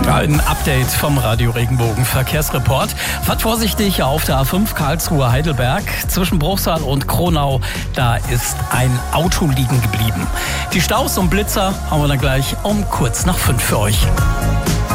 Ein Update vom Radio Regenbogen Verkehrsreport. Fahrt vorsichtig auf der A5 Karlsruhe-Heidelberg. Zwischen Bruchsal und Kronau, da ist ein Auto liegen geblieben. Die Staus und Blitzer haben wir dann gleich um kurz nach 5 für euch.